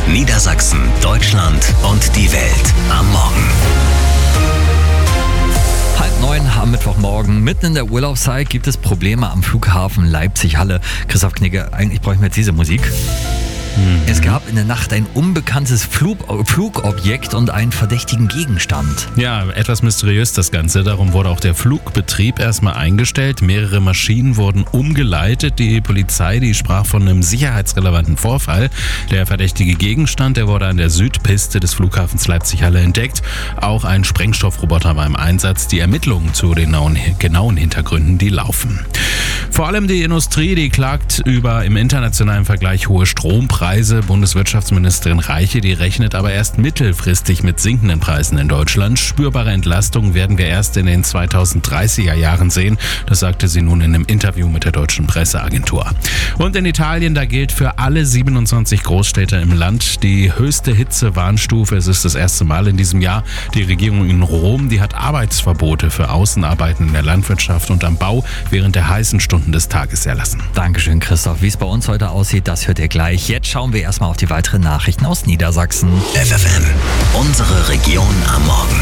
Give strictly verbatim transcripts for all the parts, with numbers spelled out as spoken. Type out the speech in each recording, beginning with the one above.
Niedersachsen, Deutschland und die Welt am Morgen. Halb neun am Mittwochmorgen, mitten in der Urlaubszeit, gibt es Probleme am Flughafen Leipzig-Halle. Christoph Knigge, eigentlich bräuchten wir jetzt diese Musik. Mhm. Es gab in der Nacht ein unbekanntes Flug, Flugobjekt und einen verdächtigen Gegenstand. Ja, etwas mysteriös das Ganze. Darum wurde auch der Flugbetrieb erstmal eingestellt. Mehrere Maschinen wurden umgeleitet. Die Polizei, die sprach von einem sicherheitsrelevanten Vorfall. Der verdächtige Gegenstand, der wurde an der Südpiste des Flughafens Leipzig-Halle entdeckt. Auch ein Sprengstoffroboter war im Einsatz. Die Ermittlungen zu den genauen Hintergründen, die laufen. Vor allem die Industrie, die klagt über im internationalen Vergleich hohe Strompreise. Bundeswirtschaftsministerin Reiche, die rechnet aber erst mittelfristig mit sinkenden Preisen in Deutschland. Spürbare Entlastungen werden wir erst in den zweitausenddreißiger Jahren sehen. Das sagte sie nun in einem Interview mit der deutschen Presseagentur. Und in Italien, da gilt für alle siebenundzwanzig Großstädte im Land die höchste Hitzewarnstufe. Es ist das erste Mal in diesem Jahr. Die Regierung in Rom, die hat Arbeitsverbote für Außenarbeiten in der Landwirtschaft und am Bau während der heißen Stunden des Tages erlassen. Dankeschön, Christoph. Wie es bei uns heute aussieht, das hört ihr gleich. Jetzt schauen wir erstmal auf die weiteren Nachrichten aus Niedersachsen. F F N, unsere Region am Morgen.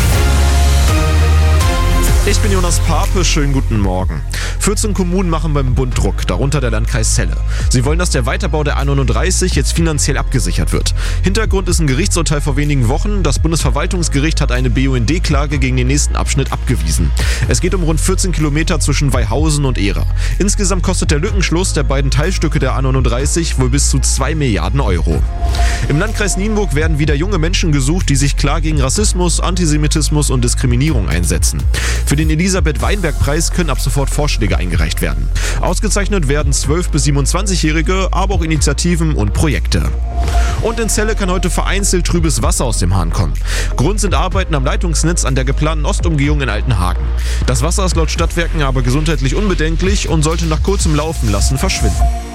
Ich bin Jonas Pape, schönen guten Morgen. vierzehn Kommunen machen beim Bund Druck, darunter der Landkreis Celle. Sie wollen, dass der Weiterbau der A neununddreißig jetzt finanziell abgesichert wird. Hintergrund ist ein Gerichtsurteil vor wenigen Wochen. Das Bundesverwaltungsgericht hat eine B U N D-Klage gegen den nächsten Abschnitt abgewiesen. Es geht um rund vierzehn Kilometer zwischen Weihausen und Ehra. Insgesamt kostet der Lückenschluss der beiden Teilstücke der A neununddreißig wohl bis zu zwei Milliarden Euro. Im Landkreis Nienburg werden wieder junge Menschen gesucht, die sich klar gegen Rassismus, Antisemitismus und Diskriminierung einsetzen. Für den Elisabeth-Weinberg-Preis können ab sofort Vorschläge eingereicht werden. Ausgezeichnet werden zwölf- bis siebenundzwanzigjährige, aber auch Initiativen und Projekte. Und in Celle kann heute vereinzelt trübes Wasser aus dem Hahn kommen. Grund sind Arbeiten am Leitungsnetz an der geplanten Ostumgehung in Altenhagen. Das Wasser ist laut Stadtwerken aber gesundheitlich unbedenklich und sollte nach kurzem Laufen lassen verschwinden.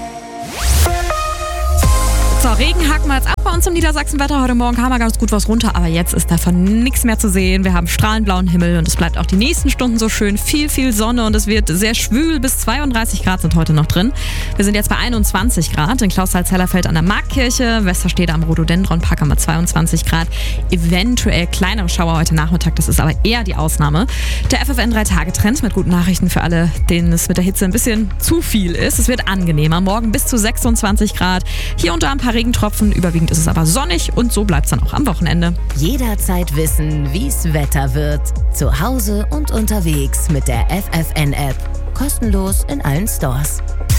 So, Regen haken wir jetzt ab bei uns im Niedersachsenwetter. Heute Morgen kam mal ganz gut was runter, aber jetzt ist davon nichts mehr zu sehen. Wir haben strahlend blauen Himmel und es bleibt auch die nächsten Stunden so schön. Viel, viel Sonne und es wird sehr schwül. Bis zweiunddreißig Grad sind heute noch drin. Wir sind jetzt bei einundzwanzig Grad in Clausthal-Zellerfeld an der Marktkirche. Westerstede am Rhododendron-Park haben wir zweiundzwanzig Grad. Eventuell kleinere Schauer heute Nachmittag, das ist aber eher die Ausnahme. Der F F N drei Tage Trend mit guten Nachrichten für alle, denen es mit der Hitze ein bisschen zu viel ist. Es wird angenehmer. Morgen bis zu sechsundzwanzig Grad. Hier und da ein paar Regentropfen, überwiegend ist es aber sonnig und so bleibt es dann auch am Wochenende. Jederzeit wissen, wie's Wetter wird. Zu Hause und unterwegs mit der F F N-App. Kostenlos in allen Stores.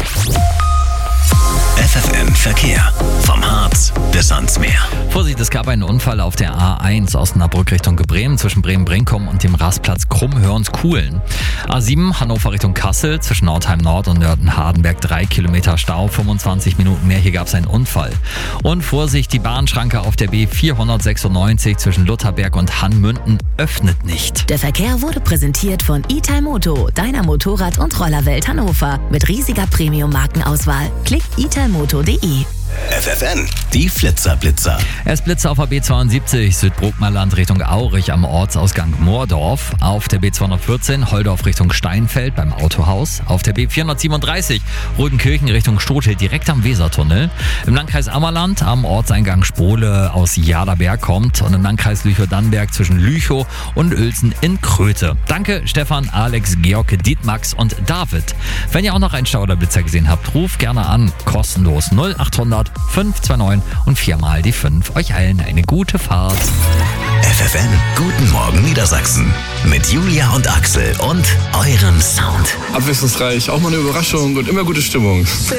F F N Verkehr. Vom Harz bis ans Meer. Vorsicht, es gab einen Unfall auf der A eins Osnabrück Richtung Bremen zwischen Bremen-Brinkum und dem Rastplatz Krummhörns-Kuhlen. A sieben Hannover Richtung Kassel zwischen Nordheim Nord und Nörten-Hardenberg drei Kilometer Stau, fünfundzwanzig Minuten mehr. Hier gab es einen Unfall. Und Vorsicht, die Bahnschranke auf der B vierhundertsechsundneunzig zwischen Lutherberg und Hannmünden öffnet nicht. Der Verkehr wurde präsentiert von Italmoto, deiner Motorrad- und Rollerwelt Hannover. Mit riesiger Premium-Markenauswahl. Klick italmoto punkt de. F F N, die Flitzerblitzer. Es blitzt auf der B zweiundsiebzig Südbruckmerland Richtung Aurich am Ortsausgang Moordorf. Auf der B zweihundertvierzehn Holdorf Richtung Steinfeld beim Autohaus. Auf der B vierhundertsiebenunddreißig Rodenkirchen Richtung Stothel direkt am Wesertunnel. Im Landkreis Ammerland am Ortseingang Spole aus Jaderberg kommt. Und im Landkreis Lüchow-Dannenberg zwischen Lüchow und Uelzen in Kröte. Danke Stefan, Alex, Georg, Dietmax und David. Wenn ihr auch noch einen Stau oder Blitzer gesehen habt, ruft gerne an. Kostenlos null achthundert fünf zwei neun und viermal die fünf. Euch allen eine gute Fahrt. F F N, guten Morgen Niedersachsen. Mit Julia und Axel und eurem Sound. Abwechslungsreich, auch mal eine Überraschung und immer gute Stimmung.